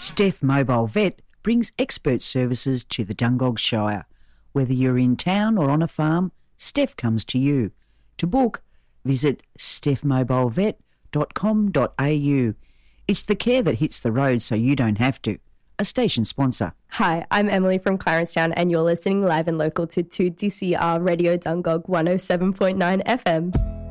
Steph Mobile Vet brings expert services to the Dungog Shire. Whether you're in town or on a farm, Steph comes to you. To book, visit stephmobilevet.com.au. It's the care that hits the road so you don't have to. A station sponsor. Hi, I'm Emily from Clarencetown and you're listening live and local to 2DCR Radio Dungog 107.9 FM.